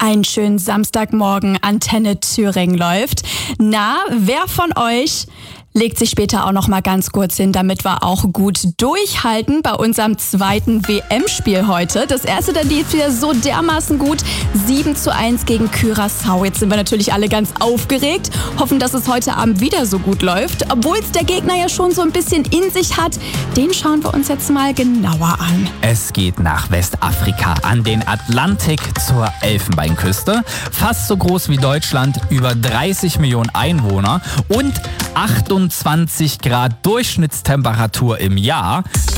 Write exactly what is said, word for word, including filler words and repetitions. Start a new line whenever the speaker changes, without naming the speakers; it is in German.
Einen schönen Samstagmorgen, Antenne Thüringen läuft. Na, wer von euch legt sich später auch noch mal ganz kurz hin, damit wir auch gut durchhalten bei unserem zweiten W M-Spiel heute. Das erste, da lief wieder so dermaßen gut. sieben zu eins gegen Curaçao. Jetzt sind wir natürlich alle ganz aufgeregt, hoffen, dass es heute Abend wieder so gut läuft. Obwohl es der Gegner ja schon so ein bisschen in sich hat, den schauen wir uns jetzt mal genauer an.
Es geht nach Westafrika, an den Atlantik zur Elfenbeinküste. Fast so groß wie Deutschland, über dreißig Millionen Einwohner und achtundzwanzig Grad Durchschnittstemperatur im Jahr.